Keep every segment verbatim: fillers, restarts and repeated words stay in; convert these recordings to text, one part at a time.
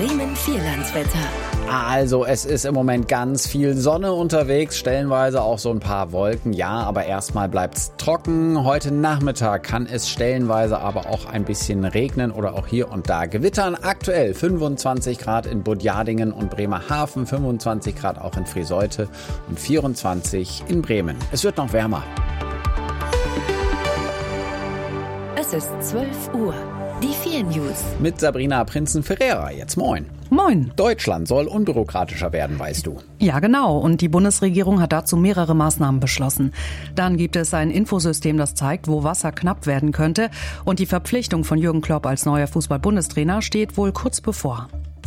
Bremen Vierlandswetter. Also es ist im Moment ganz viel Sonne unterwegs, stellenweise auch so ein paar Wolken, ja, aber erstmal bleibt's trocken. Heute Nachmittag kann es stellenweise aber auch ein bisschen regnen oder auch hier und da gewittern. Aktuell fünfundzwanzig Grad in Budjadingen und Bremerhaven, fünfundzwanzig Grad auch in Friseute und vierundzwanzig in Bremen. Es wird noch wärmer. Es ist zwölf Uhr. Die vier News. Mit Sabrina Prinzen-Ferreira. Jetzt moin. Moin. Deutschland soll unbürokratischer werden, weißt du. Ja, genau. Und die Bundesregierung hat dazu mehrere Maßnahmen beschlossen. Dann gibt es ein Infosystem, das zeigt, wo Wasser knapp werden könnte. Und die Verpflichtung von Jürgen Klopp als neuer Fußball-Bundestrainer steht wohl kurz bevor.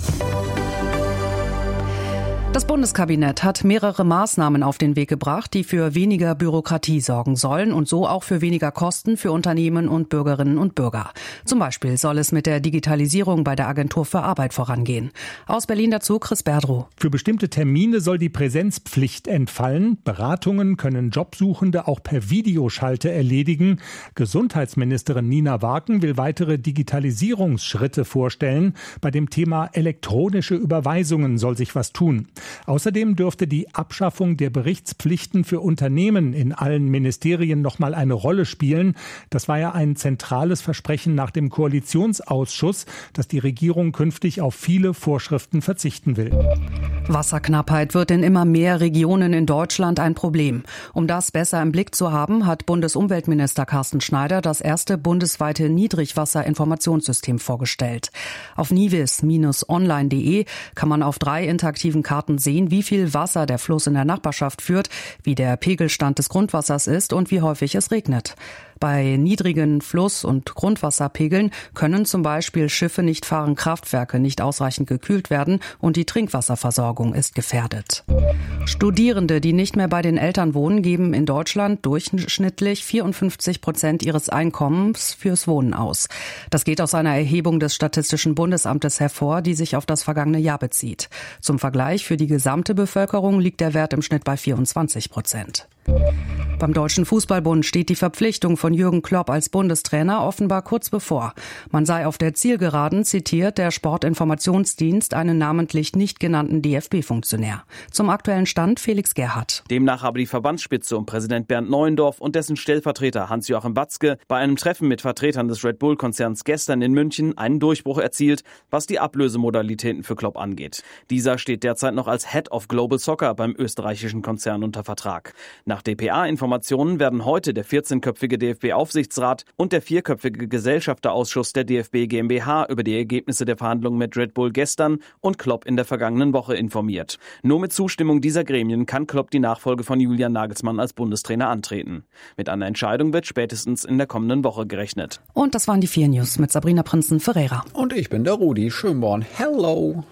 Das Bundeskabinett hat mehrere Maßnahmen auf den Weg gebracht, die für weniger Bürokratie sorgen sollen und so auch für weniger Kosten für Unternehmen und Bürgerinnen und Bürger. Zum Beispiel soll es mit der Digitalisierung bei der Agentur für Arbeit vorangehen. Aus Berlin dazu Chris Berdrow. Für bestimmte Termine soll die Präsenzpflicht entfallen. Beratungen können Jobsuchende auch per Videoschalte erledigen. Gesundheitsministerin Nina Waken will weitere Digitalisierungsschritte vorstellen. Bei dem Thema elektronische Überweisungen soll sich was tun. Außerdem dürfte die Abschaffung der Berichtspflichten für Unternehmen in allen Ministerien noch mal eine Rolle spielen. Das war ja ein zentrales Versprechen nach dem Koalitionsausschuss, dass die Regierung künftig auf viele Vorschriften verzichten will. Wasserknappheit wird in immer mehr Regionen in Deutschland ein Problem. Um das besser im Blick zu haben, hat Bundesumweltminister Carsten Schneider das erste bundesweite Niedrigwasserinformationssystem vorgestellt. Auf nivis Bindestrich online Punkt de kann man auf drei interaktiven Karten sehen, wie viel Wasser der Fluss in der Nachbarschaft führt, wie der Pegelstand des Grundwassers ist und wie häufig es regnet. Bei niedrigen Fluss- und Grundwasserpegeln können zum Beispiel Schiffe nicht fahren, Kraftwerke nicht ausreichend gekühlt werden und die Trinkwasserversorgung ist gefährdet. Studierende, die nicht mehr bei den Eltern wohnen, geben in Deutschland durchschnittlich vierundfünfzig Prozent ihres Einkommens fürs Wohnen aus. Das geht aus einer Erhebung des Statistischen Bundesamtes hervor, die sich auf das vergangene Jahr bezieht. Zum Vergleich, für die gesamte Bevölkerung liegt der Wert im Schnitt bei vierundzwanzig Prozent. Beim Deutschen Fußballbund steht die Verpflichtung von Jürgen Klopp als Bundestrainer offenbar kurz bevor. Man sei auf der Zielgeraden, zitiert der Sportinformationsdienst einen namentlich nicht genannten D F B-Funktionär. Zum aktuellen Stand Felix Gerhardt. Demnach habe die Verbandsspitze um Präsident Bernd Neuendorf und dessen Stellvertreter Hans-Joachim Batzke bei einem Treffen mit Vertretern des Red Bull-Konzerns gestern in München einen Durchbruch erzielt, was die Ablösemodalitäten für Klopp angeht. Dieser steht derzeit noch als Head of Global Soccer beim österreichischen Konzern unter Vertrag. Nach D P A-Informationen werden heute der vierzehnköpfige D F B-Aufsichtsrat und der vierköpfige Gesellschafterausschuss der D F B GmbH über die Ergebnisse der Verhandlungen mit Red Bull gestern und Klopp in der vergangenen Woche informiert. Nur mit Zustimmung dieser Gremien kann Klopp die Nachfolge von Julian Nagelsmann als Bundestrainer antreten. Mit einer Entscheidung wird spätestens in der kommenden Woche gerechnet. Und das waren die vier News mit Sabrina Prinzen-Ferreira. Und ich bin der Rudi Schönborn. Hello!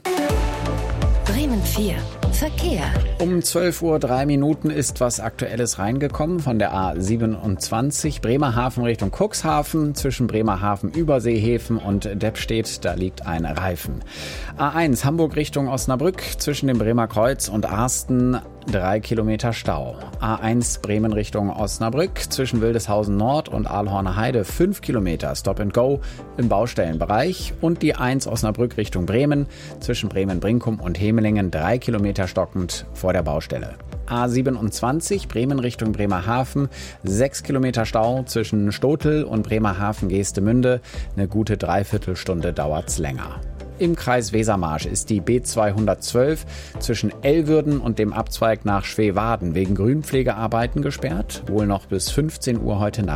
Bremen vier. Verkehr. Um zwölf Uhr drei Minuten ist was Aktuelles reingekommen von der A siebenundzwanzig Bremerhaven Richtung Cuxhaven. Zwischen Bremerhaven, Überseehäfen und Deppstedt, da liegt ein Reifen. A eins Hamburg Richtung Osnabrück, zwischen dem Bremer Kreuz und Arsten drei Kilometer Stau. A eins Bremen Richtung Osnabrück, zwischen Wildeshausen Nord und Aalhorner Heide fünf Kilometer Stop and Go im Baustellenbereich. Und die eins Osnabrück Richtung Bremen, zwischen Bremen-Brinkum und Hemelingen drei Kilometer stockend vor der Baustelle. A siebenundzwanzig Bremen Richtung Bremerhaven, sechs Kilometer Stau zwischen Stotel und Bremerhaven-Geestemünde. Eine gute Dreiviertelstunde dauert's länger. Im Kreis Wesermarsch ist die B zweihundertzwölf zwischen Ellwürden und dem Abzweig nach Schweewaden wegen Grünpflegearbeiten gesperrt. Wohl noch bis fünfzehn Uhr heute Nacht.